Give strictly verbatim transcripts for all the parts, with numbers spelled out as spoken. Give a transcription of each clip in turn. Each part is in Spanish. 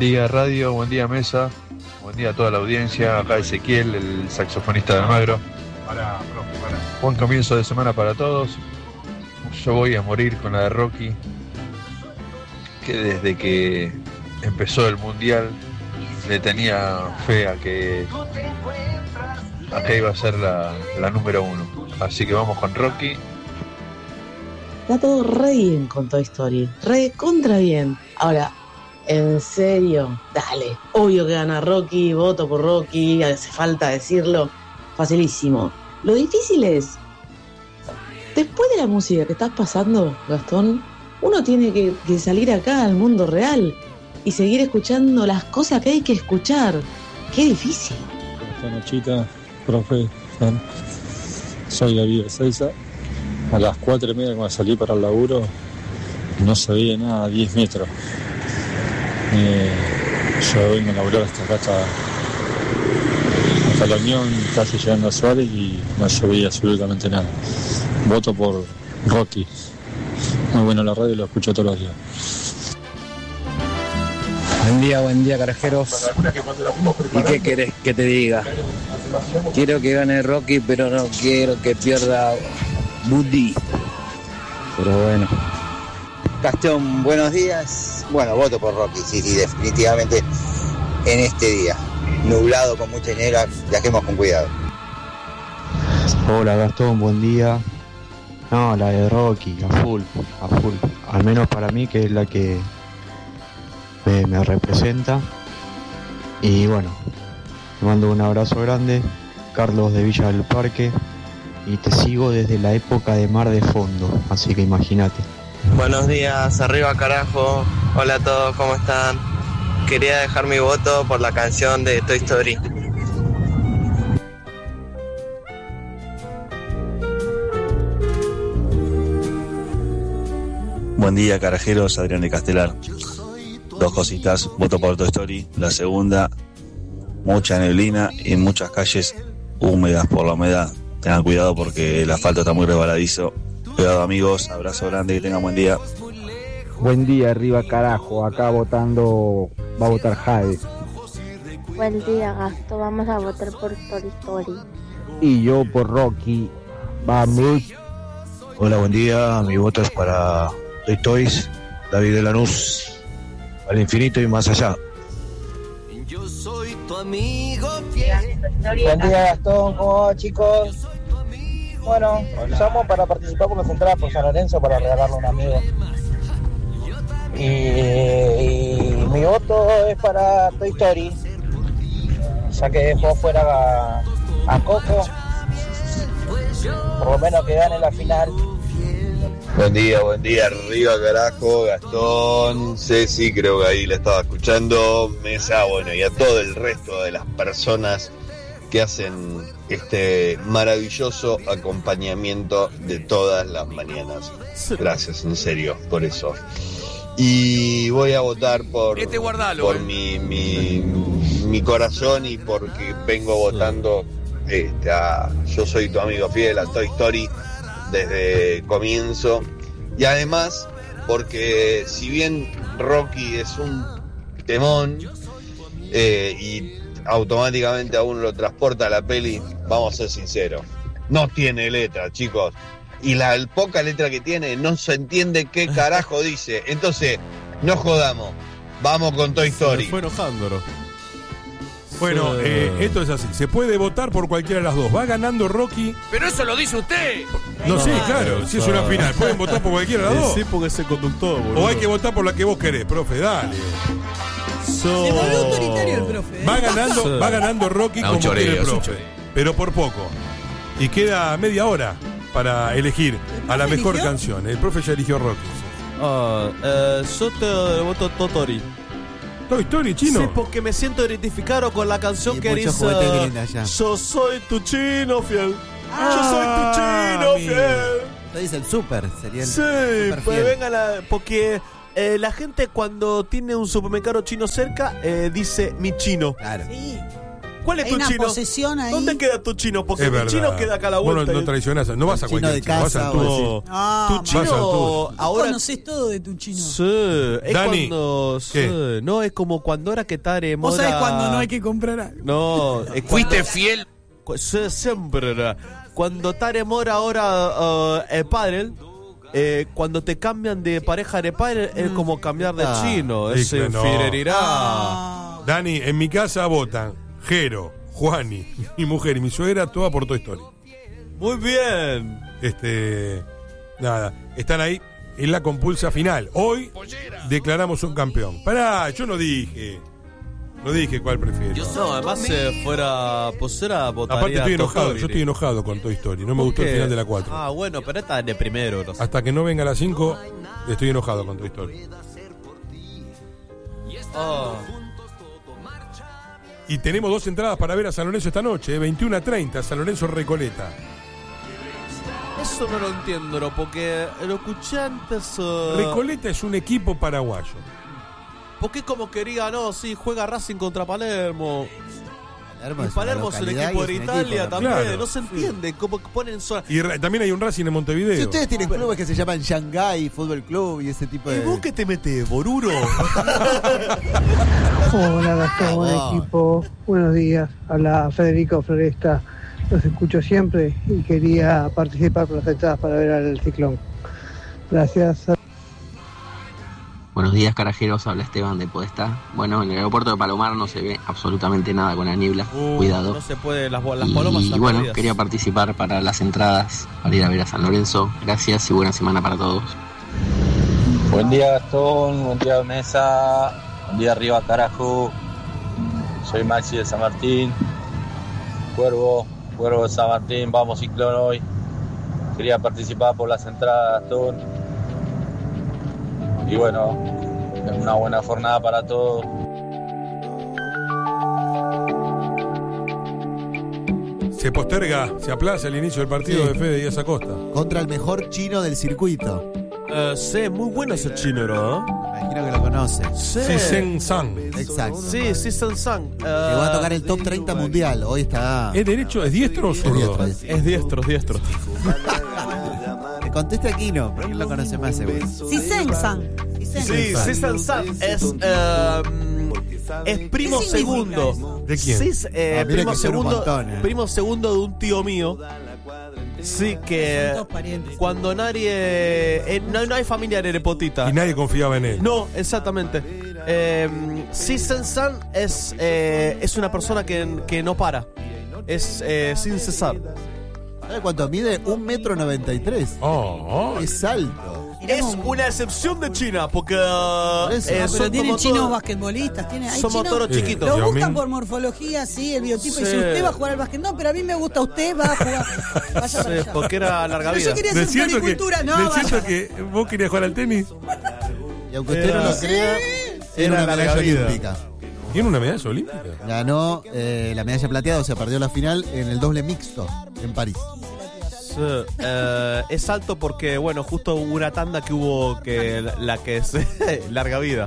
día radio, buen día mesa, buen día a toda la audiencia. Acá Ezequiel, el saxofonista de Almagro. Pará, profe, pará. Buen comienzo de semana para todos. Yo voy a morir con la de Rocky, que desde que empezó el mundial le tenía fe a que, a que iba a ser la, la número uno. Así que vamos con Rocky. Está todo re bien con Toy Story, re contra bien. Ahora, en serio, dale, obvio que gana Rocky, voto por Rocky, hace falta decirlo, facilísimo. Lo difícil es, después de la música que estás pasando, Gastón, uno tiene que, que salir acá al mundo real y seguir escuchando las cosas que hay que escuchar. Qué difícil. Esta nochita, profe, soy David Ezeiza. A las cuatro y media cuando salí para el laburo no se veía nada a diez metros. Eh, yo vengo a laburar hasta acá, hasta, hasta la Unión, casi llegando a Suárez, y no se veía absolutamente nada. Voto por Rocky. Muy bueno la radio, lo escucho todos los días. Buen día, buen día, carajeros. ¿Y qué querés que te diga? Quiero que gane Rocky, pero no quiero que pierda Buddy. Pero bueno. Gastón, buenos días. Bueno, voto por Rocky, sí, sí, definitivamente en este día. Nublado con mucha niebla, viajemos con cuidado. Hola Gastón, buen día. No, la de Rocky, a full, a full. Al menos para mí, que es la que me, me representa. Y bueno, te mando un abrazo grande, Carlos de Villa del Parque. Y te sigo desde la época de Mar de Fondo, así que imagínate. Buenos días, arriba carajo. Hola a todos, ¿cómo están? Quería dejar mi voto por la canción de Toy Story. Buen día, carajeros, Adrián de Castelar. Dos cositas, voto por Toy Story. La segunda, mucha neblina y muchas calles húmedas por la humedad. Tengan cuidado porque el asfalto está muy resbaladizo. Cuidado, amigos, abrazo grande, que tengan buen día. Buen día, arriba carajo, acá votando, va a votar Jade. Buen día, Gasto, vamos a votar por Toy Story. Y yo por Rocky, vamos. Hola, buen día, mi voto es para Toy Toys, David de Lanús, al infinito y más allá. Yo soy tu amigo fiel. Buen día, Gastón, ¿cómo va, chicos? Bueno, llamo para participar por las entradas por San Lorenzo para regalarle a un amigo. Y, y mi voto es para Toy Story, ya que dejó fuera a, a Coco, por lo menos que gane la final. Buen día, buen día, arriba carajo, Gastón, Ceci, creo que ahí la estaba escuchando, Mesa, bueno, y a todo el resto de las personas que hacen este maravilloso acompañamiento de todas las mañanas. Gracias, en serio, por eso. Y voy a votar por, este guardalo, por eh. mi, mi, mi corazón y porque vengo votando este, a Yo Soy Tu Amigo Fiel, a Toy Story, desde comienzo. Y además, porque si bien Rocky es un temón eh, y automáticamente a uno lo transporta a la peli, vamos a ser sinceros, no tiene letra, chicos. Y la el poca letra que tiene no se entiende qué carajo dice. Entonces, no jodamos. Vamos con Toy Story. Se fue enojándolo. Bueno, Sí. eh, esto es así. Se puede votar por cualquiera de las dos. Va ganando Rocky. Pero eso lo dice usted. No, sí, No, claro. Si es una final, pueden votar por cualquiera de las dos. Sí, porque es el conductor, boludo. O hay que votar por la que vos querés, profe. Dale. So- Se volvió autoritario el profe. Va ganando, Sí. va ganando Rocky No, como un choreo, quiere el es un profe. choreo. Pero por poco. Y queda media hora para elegir a la mejor eligió? canción. El profe ya eligió Rocky. Ah, eh, yo te voto Totori. Toy Story, chino. Sí, porque me siento identificado con la canción Y que muchos dice juguetes grindas ya. Yo soy tu chino fiel. Ah, Yo soy tu chino amigo. fiel. Usted dice el super, sería el Sí, super pues fiel. venga la, porque eh, la gente cuando tiene un supermercado chino cerca eh, dice mi chino. Claro. Sí. ¿Cuál es Hay tu una chino? posesión ahí. ¿Dónde queda tu chino? Porque Es mi verdad. chino queda acá a la Vos vuelta. no, no traicionás, no vas a chino cualquier de chino, vas casa, al tuyo. No. Ah, Tu man. Vas al chino tuyo. ahora Conoces todo de tu chino. sí, es Dani, cuando sí, ¿qué? no es como cuando era que tare Vos mora. sabés cuando no hay que comprar algo. No, es Fuiste cuando- fiel. cu- sí, siempre era. Cuando tare mora ahora uh, el padre. Eh, cuando te cambian de pareja de padre es como cambiar de Ah, chino, sí, es que no. infidelidad. Ah. Dani, en mi casa votan Jero, Juani, mi mujer y mi suegra, toda por Toy Story. Muy bien. Este, nada, están ahí en la compulsa final. Hoy declaramos un campeón. Pará, yo no dije, no dije cuál prefiero. No, además si fuera posera votaría Aparte estoy enojado, Totori. yo estoy enojado con Toy Story. No me ¿Por gustó el qué? final de la cuatro. Ah, bueno, pero esta es de primero. No sé. Hasta que no venga a las cinco, estoy enojado con Toy Story. Oh. Y tenemos dos entradas para ver a San Lorenzo esta noche, eh, veintiuno a treinta, San Lorenzo Recoleta. Eso no lo entiendo, ¿no? Porque lo escuché antes. uh, Recoleta es un equipo paraguayo. porque como quería, no, sí, juega Racing contra Palermo. Palermo Y es Palermo una es un localidad equipo y de es un Italia equipo, también. Claro. No se entiende cómo ponen sola. Y ra- también hay un Racing en Montevideo. Si ustedes tienen clubes que se llaman Shanghai Fútbol Club y ese tipo ¿Y de... vos qué te metes, Boruro? Hola Gastón, buen Vamos. equipo, buenos días. Habla Federico Floresta, los escucho siempre y quería participar por las entradas para ver al Ciclón. Gracias. Buenos días, carajeros. Habla Esteban de Podestá. Bueno, en el aeropuerto de Palomar no se ve absolutamente nada con la niebla. Uh, Cuidado. No se puede, las, las palomas Y están bueno, perdidas. quería participar para las entradas para ir a ver a San Lorenzo. Gracias y buena semana para todos. Buen día Gastón, buen día Mesa, buen día arriba carajo. Soy Maxi de San Martín. Cuervo, Cuervo de San Martín, vamos Ciclón hoy. Quería participar por las entradas Gastón. Y bueno, una buena jornada para todos. Se posterga, se aplaza el inicio del partido Sí. de Fede Díaz Acosta. Contra el mejor chino del circuito. Eh, sí, muy bueno ese chino, ¿no? Me imagino que lo conoce. Sí. Sí, Sen San. Exacto. Sí, sí, San San. Eh, Llegó a tocar el top treinta mundial. Hoy está... ¿Es derecho, es diestro o zurdo? diestro, es- Es diestro, es diestro. Que conteste Aquino, porque él lo conoce más seguro. Sí, Sensan. Sí, sí, San San es, eh, es primo ¿Qué significa segundo. eso? ¿De quién? Sí, eh, Ah, mira primo que son un segundo, montón, eh. primo segundo de un tío mío. Sí, que Son todos parientes. cuando nadie. eh, no, no hay familia de nepotita. Y nadie confiaba en él. No, exactamente. Eh, sí, San San es, eh, es una persona que, que no para. Es eh, sin cesar. ¿Sabe cuánto mide? Un metro noventa y tres. Oh, oh. Es alto. Es una excepción de China, porque eso. eh, Ah, pero son tienen como chinos todos- basquetbolistas, tiene, hay somos chinos, todos Sí. chiquitos. lo Yao buscan Ming. por morfología, sí, el biotipo, Sí. y si usted va a jugar al básquet, no, pero a mí me gusta usted, va a jugar, vaya Sí, para allá. porque era larga Pero vida. yo quería ¿No hacer es cierto que, floricultura, no, ¿no es vaya. cierto que vos querías jugar al tenis? Y aunque usted no lo crea, Era era una larga medalla vida. olímpica. ¿Tiene una medalla olímpica? Ganó eh, la medalla plateada, o sea, perdió la final en el doble mixto en París. Sí, eh, es alto porque, bueno, justo hubo una tanda que hubo que la, la que se. larga vida.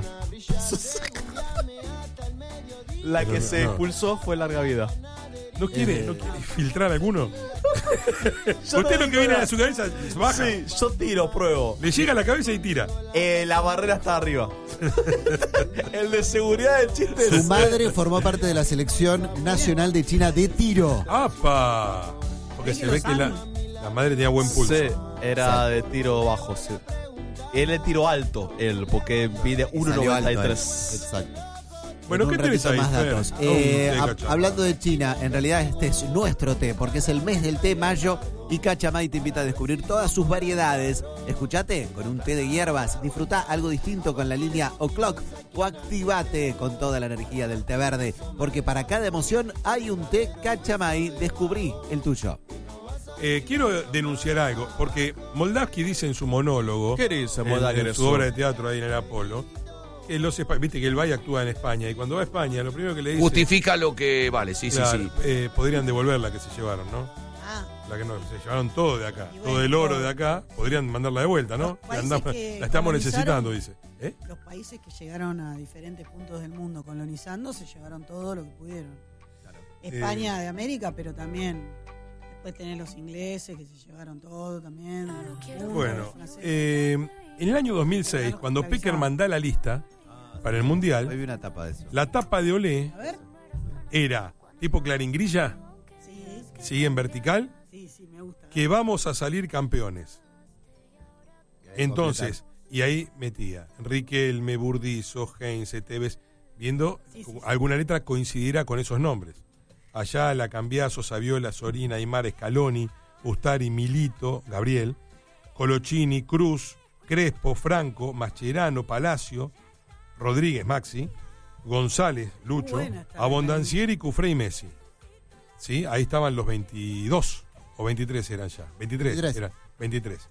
La Pero que no, se no. expulsó fue larga vida. ¿No quiere, Eh. ¿no quiere filtrar alguno? Yo Usted no lo que digo viene nada. a su cabeza baja. Sí, yo tiro, pruebo. Le llega a la cabeza y tira. Eh, la barrera está arriba. El de seguridad del chiste Su es. madre formó parte de la selección nacional de China de tiro. ¡Apa! Porque se ve que la, la madre tenía buen pulso. Sí, era de tiro bajo, sí. Él es tiro alto, él, porque pide uno Salió noventa y alto, tres. eh. Exacto. Bueno, Con ¿qué un tenés ratito ahí, más Fer? datos. Oh, un Eh, té, hab- cacha. hablando de China, en realidad este es nuestro té, porque es el mes del té mayo y Cachamay te invita a descubrir todas sus variedades. Escuchate, con un té de hierbas, disfruta algo distinto con la línea O'Clock o activate con toda la energía del té verde, porque para cada emoción hay un té Cachamay. Descubrí el tuyo. Eh, quiero denunciar algo, porque Moldavsky dice en su monólogo, ¿Qué dice en- Moldavsky en, de su eso? obra de teatro ahí en el Apolo, que los espa- viste que el Valle actúa en España, y cuando va a España, lo primero que le dice... Justifica lo que vale, sí, claro, sí, sí. eh, podrían devolver la que se llevaron, ¿no? Ah, La que no, se llevaron todo de acá, Y todo bueno, el oro todo. de acá, podrían mandarla de vuelta, ¿no? Los La, países andamos- que la estamos colonizaron- necesitando, dice. ¿Eh? los países que llegaron a diferentes puntos del mundo colonizando se llevaron todo lo que pudieron. España de América, pero también después tenés los ingleses que se llevaron todo también. Uh, Bueno, eh, en el año dos mil seis, cuando Peckerman da la lista para el Mundial, Hay una tapa de eso. la tapa de Olé A ver. era tipo claringrilla, Sí, sigue en vertical, sí, sí, me gusta. que vamos a salir campeones. Entonces, y ahí metía Riquelme, Burdizo, Heinze, Tevez, viendo Sí, sí, sí. alguna letra coincidirá con esos nombres. Ayala, Cambiaso, Saviola, Sorina, Aymar, Scaloni, Ustari, Milito, Gabriel, Colochini, Cruz, Crespo, Franco, Mascherano, Palacio, Rodríguez, Maxi, González, Lucho, Buena esta Abondancieri, Cufré y Messi. ¿Sí? Ahí estaban los veintidós o veintitrés eran ya. veintitrés, veintitrés. eran veintitrés.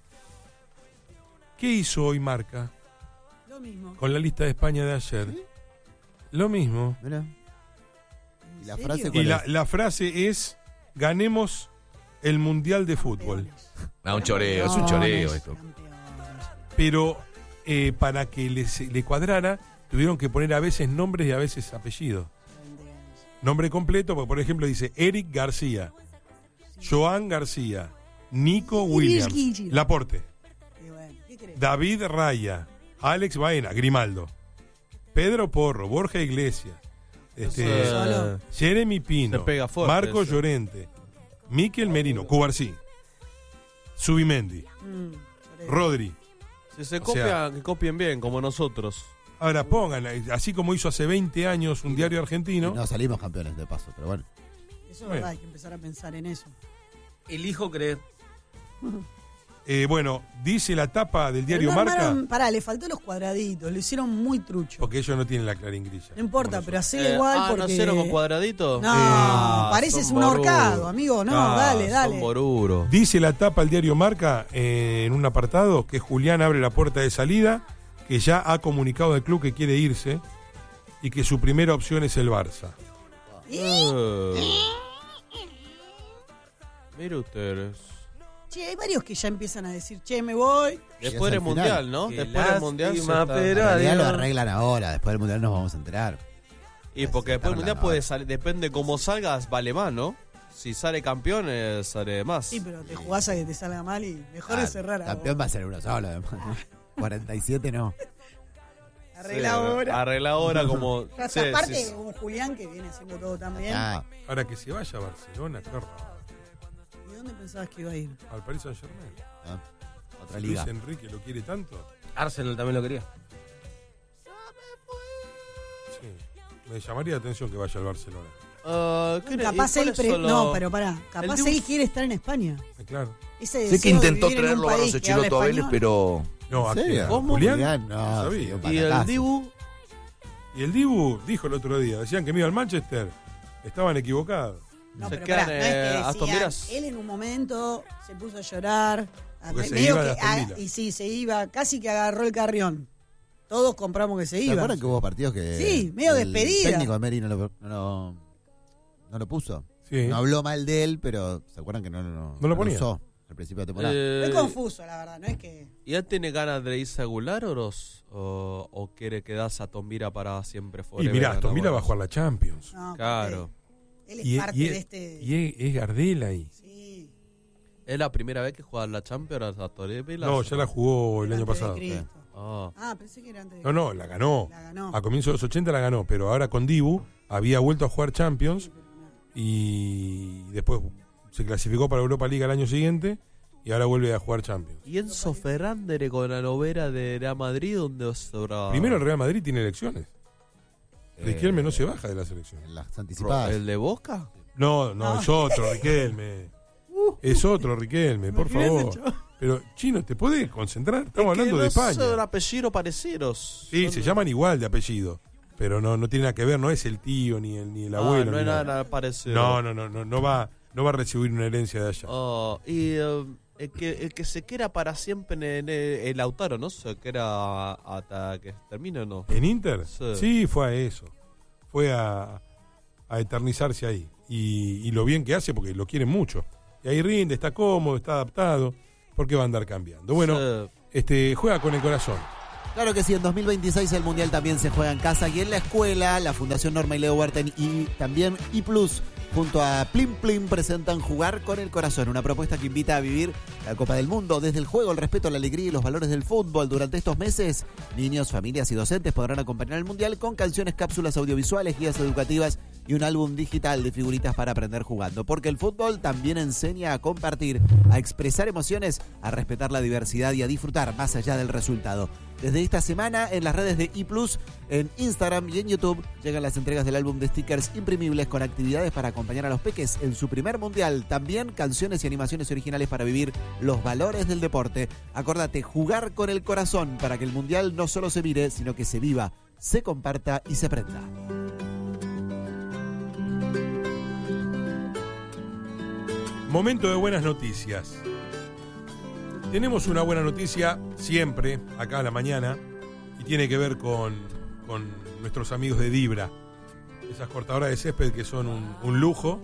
¿Qué hizo hoy Marca Lo mismo. con la lista de España de ayer? Lo mismo. Mirá. ¿Y la serio? frase Y cuál la, es? la frase es: ganemos el Mundial de Fútbol. Ah, un choreo, es un choreo esto. Pero eh, para que les- le cuadrara, tuvieron que poner a veces nombres y a veces apellidos. Nombre completo, porque por ejemplo dice Eric García, Joan García, Nico Williams, Gigi. Laporte, Y bueno, ¿qué querés? David Raya, Alex Baena, Grimaldo, Pedro Porro, Borja Iglesias, este, Solo. Jeremy Pino, Se pega fuerte Marco eso. Llorente, Miquel Merino, Cubarsí, Subimendi, Mm, Rodri. Si se O copian, sea- que copien bien, como nosotros. Ahora pongan, así como hizo hace veinte años un diario argentino. No salimos campeones de paso, pero bueno. Eso es Bueno. verdad, hay que empezar a pensar en eso. Elijo creer. Eh, bueno, dice la tapa del diario Pero no Marca, armaron- Pará, le faltó los cuadraditos, lo hicieron muy trucho. porque ellos no tienen la claringrilla. No importa, pero hacelo Eh, igual ah, porque... ¿no hicieron con cuadradito? No, Ah, pareces son un boruros. ahorcado, amigo. No, Ah, dale, dale. Son boruros. Dice la tapa del diario Marca eh, en un apartado que Julián abre la puerta de salida, que ya ha comunicado al club que quiere irse y que su primera opción es el Barça. Eh. Mire ustedes. Che, hay varios que ya empiezan a decir, che, me voy. Después del al final. mundial, ¿no? Qué Después del mundial. se lástima, está- pero- En realidad lo adiós. arreglan ahora, después del mundial nos vamos a enterar. Y porque Se después del mundial tardan puede ahora. salir, depende cómo salgas, vale más, ¿no? Si sale campeón, eh, sale más. Sí, pero te jugás a que te salga mal y mejor Ah, es cerrar Campeón va a ser uno solo, además. ¿no? cuarenta y siete no. Arregla Sí, ahora. Arregla ahora como. Ya sí, está, aparte, sí, sí. como Julián, que viene haciendo todo tan bien. Ah, Ahora que se vaya a Barcelona, qué raro. ¿Y dónde pensabas que iba a ir? Al Paris Saint Germain. ah, otra Luis liga. Enrique lo quiere tanto. Arsenal también lo quería. Sí. Me llamaría la atención que vaya al Barcelona. Ah, ¿qué- Capaz y él. cuáles pre- son los- No, pero pará. Capaz El él Dibu- quiere estar en España. Eh, claro. Ese Sé que deseo de intentó vivir en un traerlo país Barroso que habla Chiloto a Vélez, español. pero No, ¿En ¿a serio? quién? ¿Cómo? ¿Julián? Julián, no, No sabía. sí, un Y el batacazo. Dibu. Y el Dibu dijo el otro día, decían que me iba al Manchester. Estaban equivocados. No, Se pero quedan, pará, no es que eh, Aston decían, Villas. él en un momento se puso a llorar. a- Porque se medio iba de que- Aston a- Villa. y sí, se iba, casi que agarró el carrión. Todos compramos que se ¿Se iba. acuerdan que hubo partidos que Sí, medio el despedida. técnico de Meri no lo, no lo- no lo puso? Sí. No habló mal de él, pero ¿se acuerdan que no, no, No lo ponía. usó al principio de temporada? Eh, Es confuso, la verdad, no es que... ¿Y él tiene ganas de irse a Goulart o, los- o, o quiere quedarse a Tombira para siempre? Y forever, mirá, ¿no? Aston Villa va a jugar la Champions. No, Claro. él es Y, parte y- de este... y es, es Gardel ahí. Sí, ¿Es la primera vez que juega la Champions a Aston Villa? No, ya la jugó el año antes de pasado. Cristo. Ah. Ah, pensé que era antes de No, no, la ganó. La ganó. A comienzos de los ochenta la ganó, pero ahora con Dibu había vuelto a jugar Champions y después se clasificó para Europa League el año siguiente y ahora vuelve a jugar Champions. ¿Y Enzo Fernández con la novela de Real Madrid donde sobra? Primero el Real Madrid tiene elecciones. Eh, Riquelme no se baja de las elecciones. En las anticipadas. ¿El de Boca? No, no, es otro Riquelme. Es otro Riquelme, por favor. Pero, Chino, ¿te podés concentrar? Estamos hablando de España. Son apellidos parecidos. Sí, Son- se llaman igual de apellido. Pero no, no tiene nada que ver, no es el tío ni el, ni el Ah, abuelo. no ni es nada. nada parecido. No, no, no, no, no va, no va a recibir una herencia de allá. Oh, y eh, el, que, el que se queda para siempre en el, el Lautaro, ¿no? Se queda hasta que termine o no. ¿En Inter? Sí. Sí, fue a eso. Fue a, a eternizarse ahí. Y, y lo bien que hace porque lo quieren mucho. Y ahí rinde, está cómodo, está adaptado. ¿Por qué va a andar cambiando? Bueno, Sí. este, juega con el corazón. Claro que sí, en dos mil veintiséis el Mundial también se juega en casa y en la escuela, la Fundación Norma y Leo Huerten y también I Plus junto a Plim Plim presentan Jugar con el Corazón, una propuesta que invita a vivir la Copa del Mundo desde el juego, el respeto, la alegría y los valores del fútbol. Durante estos meses, niños, familias y docentes podrán acompañar al Mundial con canciones, cápsulas audiovisuales, guías educativas y un álbum digital de figuritas para aprender jugando. Porque el fútbol también enseña a compartir, a expresar emociones, a respetar la diversidad y a disfrutar más allá del resultado. Desde esta semana, en las redes de i plus, en Instagram y en YouTube, llegan las entregas del álbum de stickers imprimibles con actividades para acompañar a los peques en su primer mundial. También canciones y animaciones originales para vivir los valores del deporte. Acordate, jugar con el corazón para que el mundial no solo se mire, sino que se viva, se comparta y se aprenda. Momento de buenas noticias. Tenemos una buena noticia siempre, acá a la mañana, y tiene que ver con, con nuestros amigos de Dibra. Esas cortadoras de césped que son un, un lujo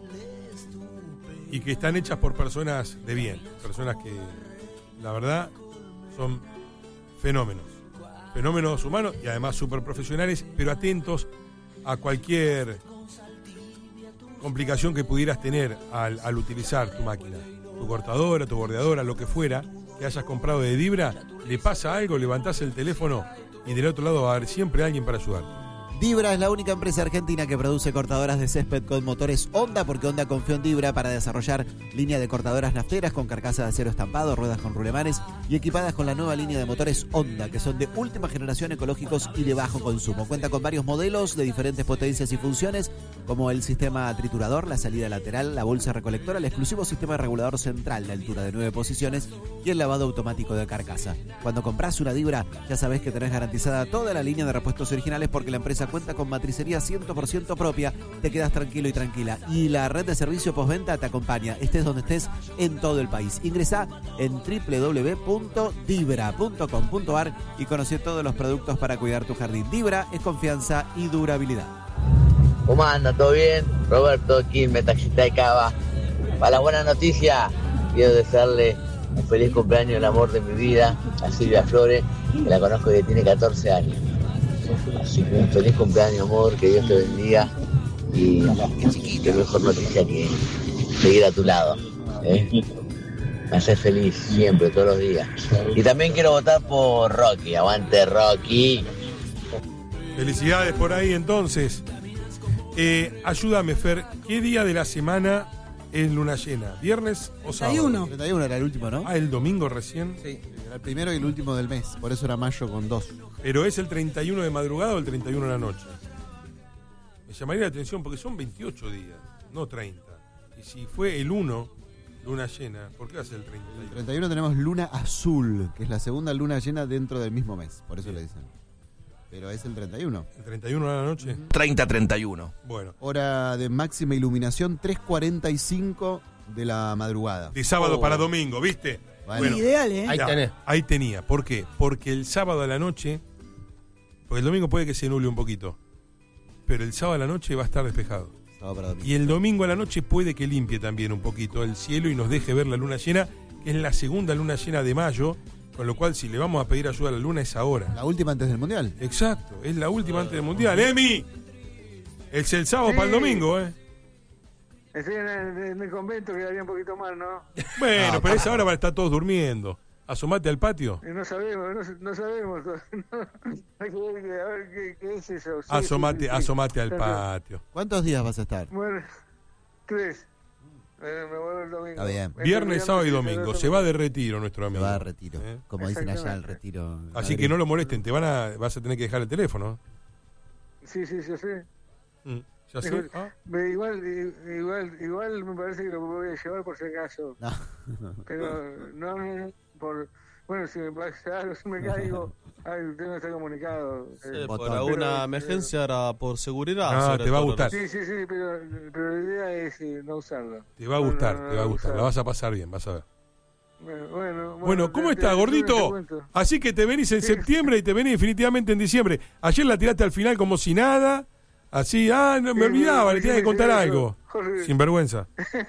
y que están hechas por personas de bien. Personas que, la verdad, son fenómenos. Fenómenos humanos y además súper profesionales, pero atentos a cualquier complicación que pudieras tener al, al utilizar tu máquina. Tu cortadora, tu bordeadora, lo que fuera que hayas comprado de Dibra, le pasa algo, levantás el teléfono y del otro lado va a haber siempre alguien para ayudarte. Dibra es la única empresa argentina que produce cortadoras de césped con motores Honda, porque Honda confió en Dibra para desarrollar línea de cortadoras nafteras con carcasa de acero estampado, ruedas con rulemanes y equipadas con la nueva línea de motores Honda, que son de última generación, ecológicos y de bajo consumo. Cuenta con varios modelos de diferentes potencias y funciones, como el sistema triturador, la salida lateral, la bolsa recolectora, el exclusivo sistema regulador central de altura de nueve posiciones y el lavado automático de carcasa. Cuando compras una Dibra, ya sabés que tenés garantizada toda la línea de repuestos originales, porque la empresa cuenta con matricería cien por ciento propia, te quedas tranquilo y tranquila. Y la red de servicio postventa te acompaña, estés donde estés, en todo el país. Ingresá en doble u doble u doble u punto dibra punto com punto a r y conoce todos los productos para cuidar tu jardín. Dibra es confianza y durabilidad. ¿Cómo anda? ¿Todo bien? Roberto Quilmes, taxista de Cava. Para la buena noticia, quiero desearle un feliz cumpleaños del amor de mi vida a Silvia Flores, que la conozco desde que tiene catorce años. Así que un feliz cumpleaños, amor, que Dios te bendiga y qué mejor noticia que seguir a tu lado, ¿eh? Me haces feliz siempre, todos los días. Y también quiero votar por Rocky, aguante Rocky. Felicidades por ahí entonces. Eh, ayúdame, Fer, ¿qué día de la semana es luna llena? ¿Viernes o sábado? treinta y uno. treinta y uno era el último, ¿no? Ah, el domingo recién. Sí, era el primero y el último del mes, por eso era mayo con dos. ¿Pero es el treinta y uno de madrugada o el treinta y uno de la noche? Me llamaría la atención porque son veintiocho días, no treinta. Y si fue el uno, luna llena, ¿por qué va a ser el treinta y uno? El treinta y uno tenemos luna azul, que es la segunda luna llena dentro del mismo mes, por eso le dicen. Pero es el treinta y uno. ¿El treinta y uno de la noche? treinta treinta y uno. Bueno. Hora de máxima iluminación, tres cuarenta y cinco de la madrugada. De sábado oh. para domingo, ¿viste? Bueno, ideal, ¿eh? Ahí ya, tenés. Ahí tenía. ¿Por qué? Porque el sábado a la noche, porque el domingo puede que se nuble un poquito, pero el sábado a la noche va a estar despejado. Sábado para domingo. Y el domingo a la noche puede que limpie también un poquito el cielo y nos deje ver la luna llena, que es la segunda luna llena de mayo, con lo cual si le vamos a pedir ayuda a la luna es ahora. La última antes del Mundial. Exacto, es la última antes del Mundial. ¡Emi! Es el sábado Sí. para el domingo, ¿eh? Estoy en el, en el convento, quedaría un poquito más, ¿no? Bueno, No, pero para. esa hora van a estar todos durmiendo. Asomate al patio. Y no sabemos, no, no sabemos. No, hay que ver, que- a ver qué, qué es eso. Sí, Asomate, sí, sí, sí. asomate al Perfecto. patio. ¿Cuántos días vas a estar? Bueno, tres. Eh, me vuelvo el domingo. Está bien. Entre Viernes, sábado y y domingo. sábado. Se va de retiro nuestro Se amigo. va a retiro. ¿Eh? Como dicen allá, el Exactamente. retiro. Así que no lo molesten, te van a, vas a tener que dejar el teléfono. Sí, sí, yo sé. Mm, ya sé. Igual, Ah, me- igual, igual, igual me parece que lo voy a llevar por si acaso. No. Pero no, no, no, por, bueno, si me pasa algo, si me caigo, ay, tengo que estar comunicado. Sí, eh, por botón. alguna Pero, emergencia era por seguridad. No, sobre te va a todo. gustar. Sí, sí, sí, pero, pero la idea es eh, no usarlo. te va a No, no, gustar, no, te va a no gustar. La usarlo. vas a pasar bien, vas a ver. Bueno, bueno, Bueno, ¿cómo te- está, te- te gordito? cuento. Así que te venís en Sí. septiembre y te venís definitivamente en diciembre. Ayer la tiraste al final como si nada. Así, ah, no me Sí, olvidaba, sí, le sí, tenía que sí, contar sí, algo. Jorge. Sin vergüenza.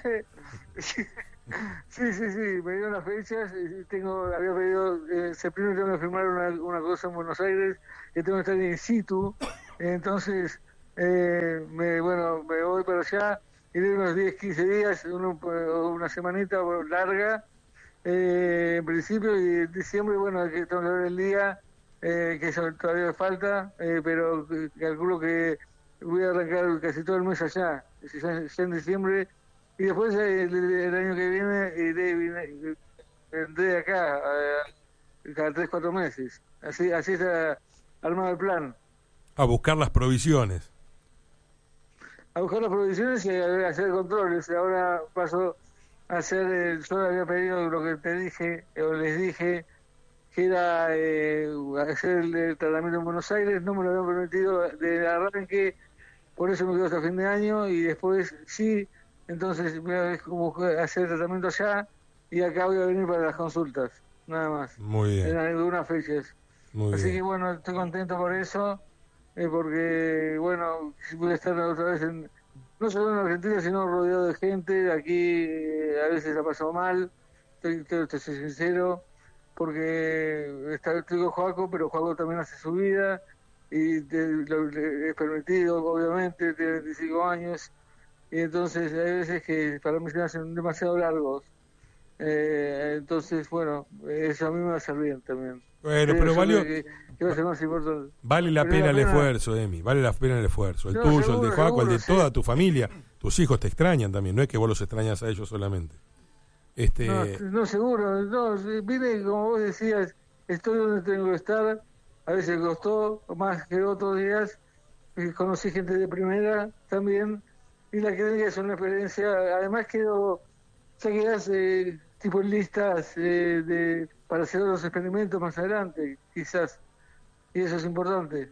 Sí, sí, sí, me dieron las fechas. Y tengo, había pedido, eh, septiembre tengo que firmar una, una cosa en Buenos Aires, que tengo que estar in situ. Entonces, eh, me, bueno, me voy para allá iré unos diez, quince días, uno, una semanita larga, eh, en principio, y en diciembre, bueno, que tengo que ver el día, eh, que eso todavía me falta, eh, pero calculo que voy a arrancar casi todo el mes allá, ya, ya en diciembre, y después el, el año que viene iré, vine, vendré acá eh, cada tres, cuatro meses. Así, así está armado el plan. A buscar las provisiones. A buscar las provisiones y a hacer controles. Ahora paso a hacer, eh, yo había pedido lo que te dije, o les dije, que era eh, hacer el, el tratamiento en Buenos Aires, no me lo habían permitido de arranque, por eso me quedo hasta fin de año, y después sí, entonces voy a como hacer el tratamiento allá, y acá voy a venir para las consultas, nada más. Muy bien. En algunas fechas. Muy Así bien. que bueno, estoy contento por eso, eh, porque bueno, voy a estar otra vez en, no solo en Argentina, sino rodeado de gente. Aquí eh, a veces ha pasado mal, estoy, estoy, estoy sincero, porque está, estoy con Joaco, pero Joaco también hace su vida, y te, lo, le, es permitido, obviamente, tiene veinticinco años, y entonces hay veces que para mí se me hacen demasiado largos. Eh, entonces, bueno, eso a mí me va a hacer bien también. Bueno, Creo pero yo valió. Que, que va a ser más importante. Vale la Pero pena el pena- esfuerzo, Emi. Vale la pena el esfuerzo. El No, tuyo, seguro, el de Joaco, el de seguro, toda sí. tu familia. Tus hijos te extrañan también. No es que vos los extrañas a ellos solamente. Este. No, no, seguro, no, mire, como vos decías, estoy donde tengo que estar, a veces costó más que otros días, y conocí gente de primera también, y la clínica es una experiencia, además quedo, ya quedás eh, tipo en listas eh, de, para hacer otros experimentos más adelante, quizás, y eso es importante.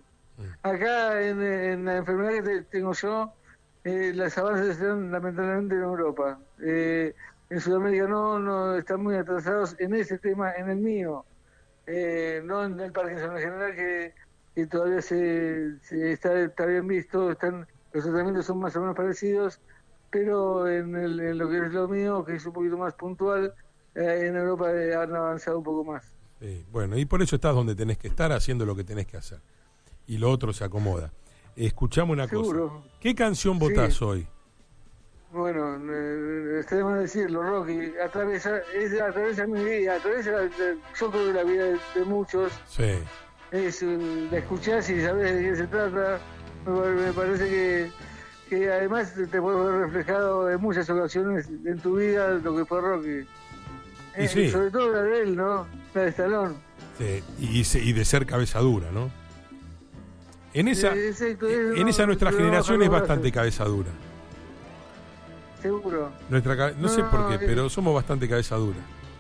Acá en, en la enfermedad que te- tengo yo, eh, los avances están lamentablemente en Europa. Eh, en Sudamérica no, no están muy atrasados en ese tema, en el mío. Eh, no en el Parkinson en general, que, que todavía se, se está, está bien visto, están, los tratamientos son más o menos parecidos, pero en, el, en lo que es lo mío, que es un poquito más puntual, eh, en Europa eh, han avanzado un poco más. Sí, bueno, y por eso estás donde tenés que estar, haciendo lo que tenés que hacer. Y lo otro se acomoda. Escuchame una Seguro. cosa. ¿Qué canción votás Sí. hoy? Bueno, eh, está de más decirlo, Rocky, atraviesa, es, atraviesa mi vida, atraviesa, la- la- yo creo que la vida de, de muchos, Sí. es, eh, la escuchás y sabés de qué se trata, me, pa- me parece que, que además te, te puede ver reflejado en muchas ocasiones en tu vida lo que fue Rocky. Y Eh, sí. Sobre todo la de él, ¿no? La de Stallone. Sí, y, se- y de ser cabeza dura, ¿no? En esa, Eh, exacto, es, en no, esa nuestra no generación bajar es los bastante brazos, cabeza dura. seguro. Nuestra, cabe- no, No, sé por qué, eh. pero somos bastante cabeza dura.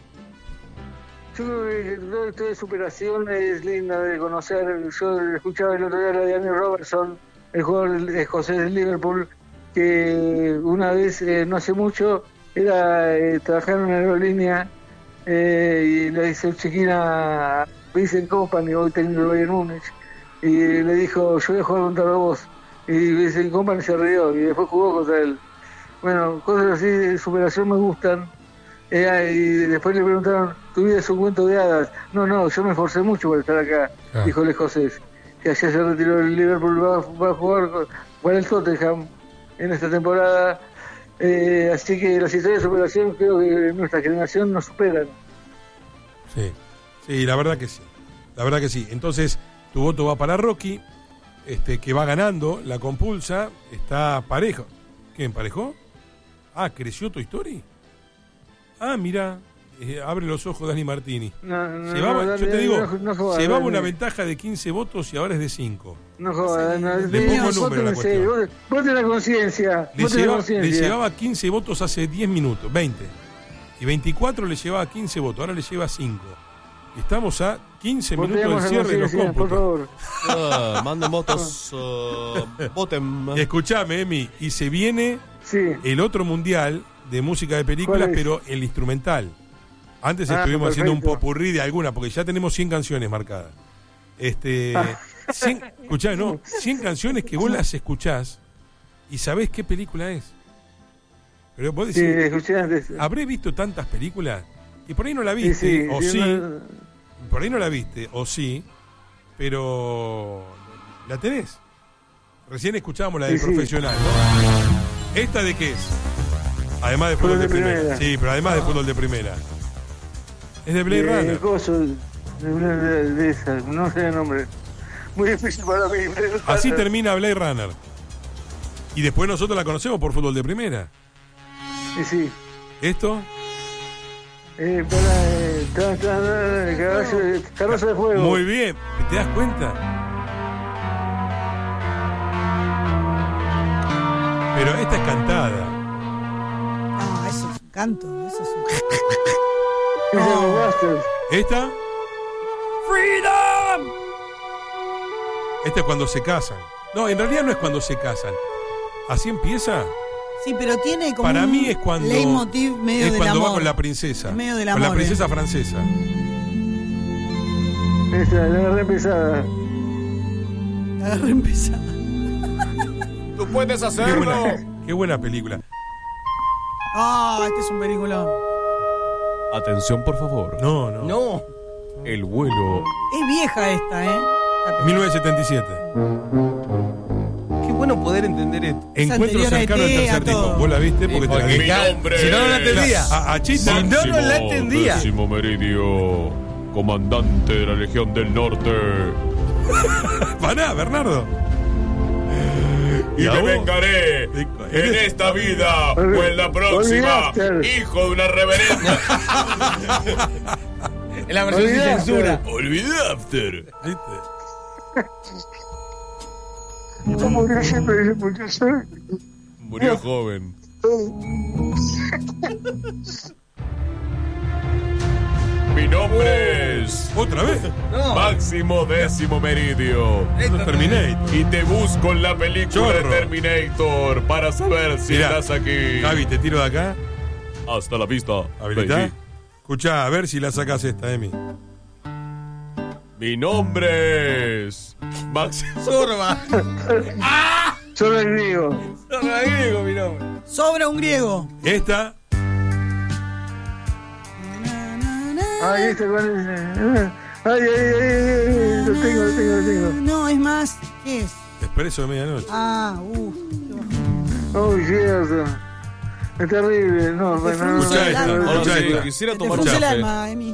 Yo creo que todo esto de superación es linda de conocer. Yo escuchaba el otro día a la de Andy Robertson, el jugador del- escocés del Liverpool, que una vez, eh, no hace mucho, era eh, trabajar en una aerolínea eh, y le dice chiquina a Vincent Company, hoy teniendo el Bayern Múnich, y le dijo, yo voy a jugar contra vos. Y Vincent Company se rió y después jugó contra él. Bueno, cosas así de superación me gustan. Eh, y después le preguntaron, ¿tu vida es un cuento de hadas? No, no, yo me esforcé mucho por estar acá, Ah. dijo el escocés, que ayer se retiró del Liverpool, va, va a jugar con- para el Tottenham en esta temporada. Eh, así que las historias de superación creo que en nuestra generación nos superan. Sí, sí, la verdad que sí. La verdad que sí. Entonces, tu voto va para Rocky, este, que va ganando la compulsa, está parejo. ¿Qué emparejó? Ah, ¿creció tu historia? Ah, mira, eh, abre los ojos Dani Martini. No, no, Llevaba, no, yo te Dani, digo, no, no jodas, llevaba Dani. una ventaja de quince votos y ahora es de cinco. No jodas, no, Le te- pongo vos número a la tenés serio, vos, vos tenés la conciencia, Le, vos tenés lleva- le conciencia. llevaba quince votos hace diez minutos, veinte. Y veinticuatro le llevaba quince votos, ahora le lleva cinco. Estamos a quince Vos minutos tenemos del la cierre de los conciencia, por cómputos. favor. Ah, manden votos. uh, voten. Escuchame, Emi, y se viene el otro mundial de música de películas, ¿Cuál es? pero el instrumental. Antes Ah, estuvimos haciendo un perfecto. popurrí de alguna, porque ya tenemos cien canciones marcadas. Este, Ah. cien, escuchá, no, cien canciones que vos las escuchás y sabés qué película es. Pero vos Sí, decís, escuché antes. ¿habré visto tantas películas? Y por ahí no la Sí, viste, sí, o sí, sí, no- por ahí no la viste, o sí, pero la tenés. Recién escuchábamos la del Sí, sí. profesional, ¿no? ¿Esta de qué es? Además de fútbol de, de primera. primera. Sí, pero además de fútbol de primera. Es de Blade de, Runner. coso, de, de, de esa, no sé el nombre. Muy difícil para mí. Blade Así Runner. termina Blade Runner. Y después nosotros la conocemos por fútbol de primera. Sí, sí. ¿Esto? Eh, para, eh, ta, ta, ta, caballo de- carroza de fuego. Muy bien. ¿Te das cuenta? Pero esta es cantada. No, eso es un canto. Eso es un Esa es de Busters. ¿Esta? ¡Freedom! Esta es cuando se casan. No, en realidad no es cuando se casan. ¿Así empieza? Sí, pero tiene como Para un mí es cuando leitmotiv medio es del cuando amor. va con la princesa. Es medio del Con la amor, princesa eh. francesa. Esa, la agarré pesada. La agarré empezada. Tú puedes Qué hacerlo. buena, qué buena película. Ah, este es un peliculón. Atención, por favor. No, no. No. El vuelo. Es vieja esta, ¿eh? La mil novecientos setenta y siete. Qué bueno poder entender esto. Encuentro anterior a cercano al E T, tercer a tipo. todo. ¿Vos la viste? Porque te la Porque vi. ca- si no, no la entendía. A, a Chita. Si no, no la entendía. Décimo meridio, comandante de la Legión del Norte. Pará, Bernardo. Y a me vos? vengaré en esta vida o en la próxima, Olvidaste. hijo de una reverenda. Es la versión sin Olvidaste. censura. Olvidaste. ¿Viste? No murió siempre, porque soy. Murió joven. Mi nombre es ¿Otra vez? No. Máximo Décimo Meridio. Esto es Terminator. Y te busco en la película Chorro. de Terminator para saber si Mirá, estás aquí. Javi, te tiro de acá. Hasta la vista. ¿Habilitá? baby. Escuchá, a ver si la sacas esta, Emi. Mi nombre es Máximo. Sorba. Solo el griego. Sorba griego, mi nombre. Sobra un griego. Esta. Ay, este cuál es. Ay, ay, ay, ay, lo tengo, lo tengo, lo tengo. No, es más. ¿Qué es? Expreso de medianoche. Ah, uff. Oh, cierto. Es terrible. No, Te bueno, no, frunce Escuchá el esta, alma. escuchá sí, esta. quisiera Te tomar frunce el café. alma, Emi.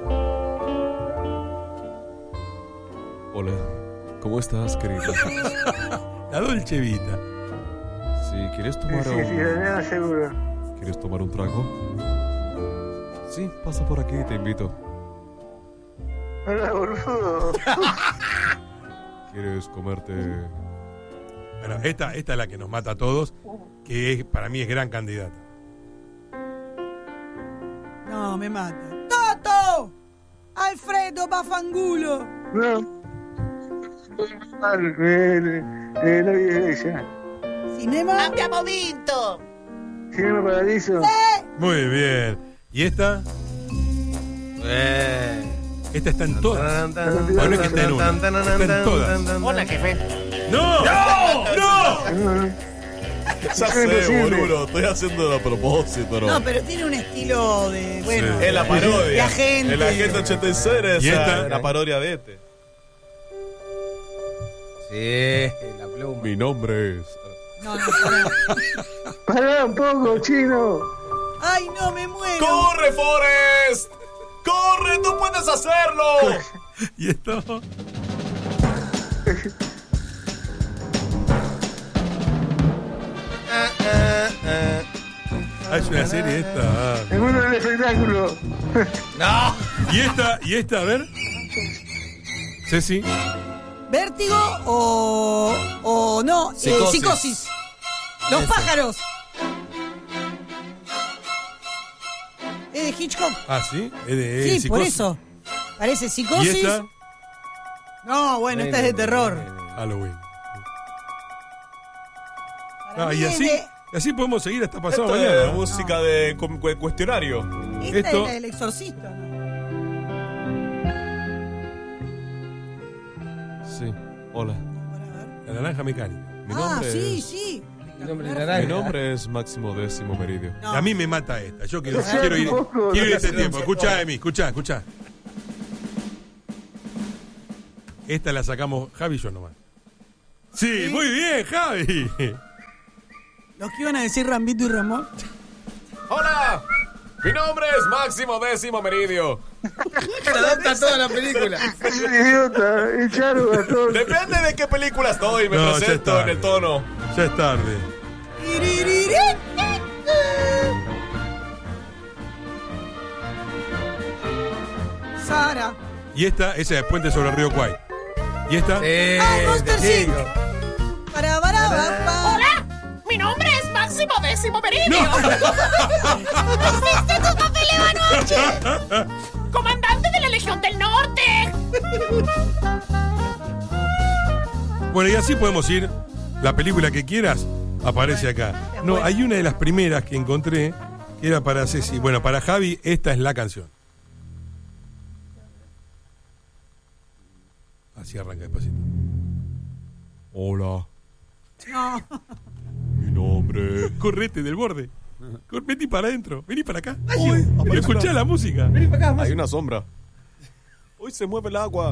Hola, ¿cómo estás, querida? La Dolce Vita. Si quieres Sí, tomar sí, sí, la un, nena seguro. ¿quieres tomar un trago? Sí, pasa por aquí, te invito. Hola, boludo. ¿Quieres comerte? Bueno, esta, esta es la que nos mata a todos, que es, para mí es gran candidata. No, me mata. ¡Toto! ¡Alfredo Bafangulo! No. Eh, eh, la vida de ella. ¿Cinema? Abbiamo vinto! Cinema Paradiso. Muy bien. ¿Y esta? Eh. Esta está en todas. Tan, tan, Bueno, no es que está en una. tan, tan, tan, Está en tan, todas. tan, tan, Hola, tan. jefe. ¡No! ¡No! ¡No! Ya sé, boludo, estoy haciendo a propósito, ¿no? No, pero tiene un estilo de. Bueno. Sí. Es la parodia. De agente. El agente ochenta y seis es ¿Y esta? la, la parodia de este. Sí, la pluma. Mi nombre es. No, no, pará. Pará un poco, chino. ¡Ay, no, me muero! ¡Corre, Forrest! ¡Corre, tú puedes hacerlo! ¿Y esto? Ah, ah, ah. Ah, es una serie esta. Ah. El mundo del espectáculo. No. ¿Y esta? ¿Y esta? A ver. Ceci. ¿Vértigo o. o no? eh, Psicosis. psicosis. Los Ese. pájaros. Es de Hitchcock. Ah, ¿sí? Es de, Sí, es por psicosis. eso. Parece ¿Y psicosis. esta? No, bueno, esta es de terror. Halloween. Para Ah, mí y es así, de- y así podemos seguir hasta pasado Esto mañana. es música de cu- cu- cuestionario. Esta esto- es la del exorcista, ¿no? Sí, hola. La naranja mecánica. Mi Ah, nombre sí, es. sí. Mi nombre es Mi naranja. nombre es Máximo Décimo Meridio. No. A mí me mata esta. Yo quiero, Sí, quiero ir, un poco, quiero ir no este sé, tiempo. no sé. Escuchá, Emi, escuchá, escuchá. Esta la sacamos Javi y yo nomás. Sí, muy bien, Javi. Los que iban a decir Rambito y Ramón. ¡Hola! Mi nombre es Máximo Décimo Meridio. Adapta toda la película. Idiota, echaron a todos. Depende de qué película estoy, me No, ya presento está. en el tono. Ya es tarde. Sara. Y esta, esa es Puente sobre el río Kwai. ¿Y esta? Ah, Monster Inc. Para, para, para, para. Hola, mi nombre es Máximo Décimo Meridio. No. ¿Hiciste tu papel anoche? Comandante de la Legión del Norte. Bueno, y así podemos ir. La película que quieras aparece acá. No, hay una de las primeras que encontré que era para Ceci. Bueno, para Javi, esta es la canción. Así arranca despacito. Hola, No. mi nombre. Correte del borde. Cor- Vení para adentro. Vení para acá. Uy, aparece Escuchá una- la música. Vení para acá, más. Hay una sombra. Hoy se mueve el agua.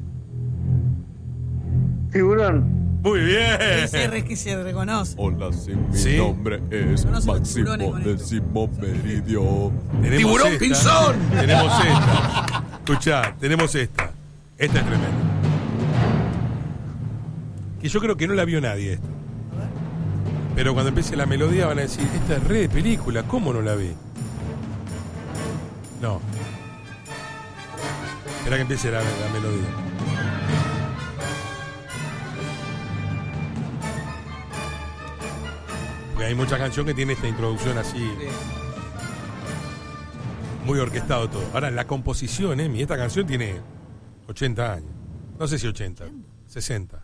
Tiburón. Muy bien. Ese es que se reconoce. Hola, sí, mi ¿Sí? nombre es Conoce los Máximo tiburones con esto. Décimo Meridio. Tenemos ¡Tiburón esta. Pinzón! Tenemos esta. Escuchá, tenemos esta. Esta es tremenda. Que yo creo que no la vio nadie esta. Pero cuando empiece la melodía van a decir, esta es re de película, ¿cómo no la vi? No. Espera que empiece la, la melodía. Porque hay mucha canción que tiene esta introducción así. Muy orquestado todo. Ahora, la composición, Emi, esta canción tiene ochenta años. No sé si ochenta, sesenta.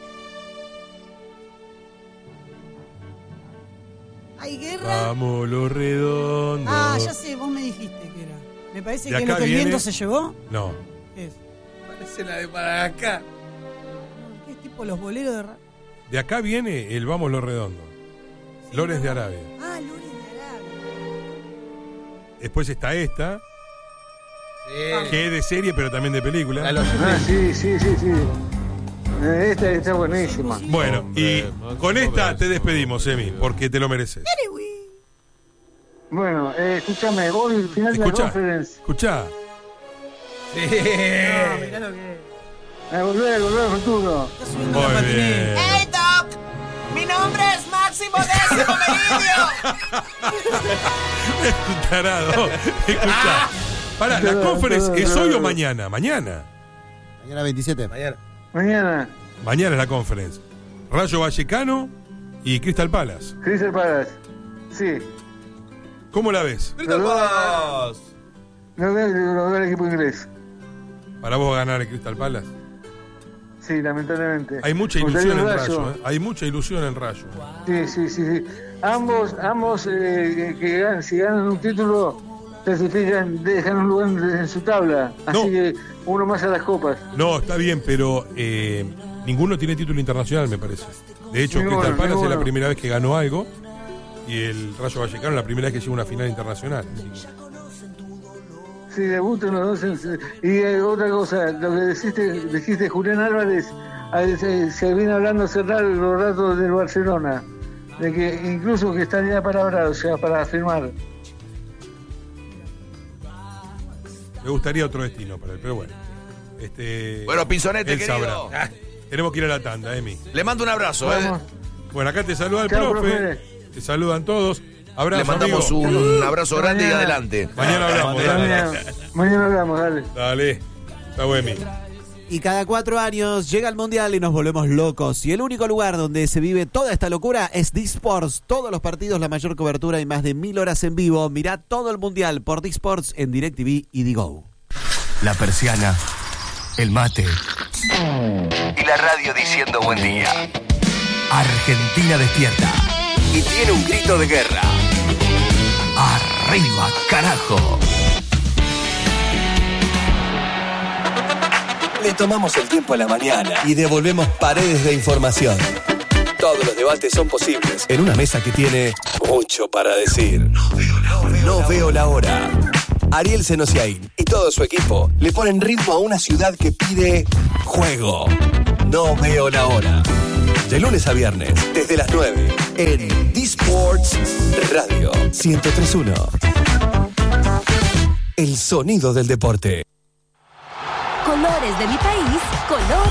Hay guerra. Vamos, los redondos. Ah, ya sé, vos me dijiste que era. Me parece De que acá lo que el viene- viento se llevó. No. ¿Qué es? Parece la de para acá. ¿Qué es tipo los boleros de ra- De acá viene el Vamos, los redondos. Lores de Arabia. Ah, Lores de Arabia. Después está esta, Sí. que es de serie, pero también de película. La de los Ah, sí, sí, sí, sí. Eh, Esta está buenísima. Bueno, y con esta te despedimos, Emi, porque te lo mereces. Bueno, eh, escúchame, hoy al final de la Escuchá, conferencia. escuchá. Sí. No, mirá lo que es. A volver, volver al futuro. Está subiendo Muy la bien. patineta. ¡Hey, Doc! Mi nombre es Máximo Décimo Meridio. Es un tarado. Escuchá. Pará, la Perdón, conference perdón, es hoy o perdón. mañana. Mañana. Mañana veintisiete. Mañana. Mañana, Mañana es la conference. Rayo Vallecano y Crystal Palace. Crystal Palace. Sí. ¿Cómo la ves? Crystal Palace. No veo no veo el equipo inglés. ¿Para vos va a ganar el Crystal Palace? Sí, lamentablemente. Hay mucha Me gustaría ilusión en el Rayo. ¿eh? Hay mucha ilusión en Rayo. Sí, sí, sí, sí. Ambos, ambos eh, que ganan, si ganan un título, clasifican, dejan un lugar en, en su tabla. Así No. que uno más a las copas. No, está bien, pero eh, ninguno tiene título internacional, me parece. De hecho, Ninguno, Crystal Palace es ninguno. la primera vez que ganó algo y el Rayo Vallecano es la primera vez que llega a una final internacional. Así Sí, debutan los dos. En, y eh, otra cosa, lo que dijiste, dijiste Julián Álvarez, eh, se, se viene hablando hace rato los ratos del Barcelona, de que incluso que están ya palabras, o sea, para firmar. que me gustaría otro destino para él, pero bueno. Este, Bueno, Pinzonete, él querido. sabrá. Tenemos que ir a la tanda, Emi. Le mando un abrazo, ¿eh? Vamos. Bueno, acá te saluda el Chao, profe. profe. Te saludan todos. Abrazo, Le mandamos amigo. un abrazo grande y Mañana. adelante. Mañana hablamos, dale. Mañana, mañana hablamos, dale. Dale. Chau, Emi. Y cada cuatro años llega el Mundial y nos volvemos locos. Y el único lugar donde se vive toda esta locura es D-Sports. Todos los partidos, la mayor cobertura y más de mil horas en vivo. Mirá todo el Mundial por D-Sports en DirecTV y Digo. La persiana, el mate y la radio diciendo buen día. Argentina despierta y tiene un grito de guerra. ¡Arriba, carajo! Le tomamos el tiempo a la mañana y devolvemos paredes de información. Todos los debates son posibles en una mesa que tiene mucho para decir. No veo la hora. Ariel Senosiaín y todo su equipo le ponen ritmo a una ciudad que pide juego. No veo la hora. De lunes a viernes, desde las nueve, en D-Sports Radio ciento tres punto uno. El sonido del deporte. Colores de mi país, color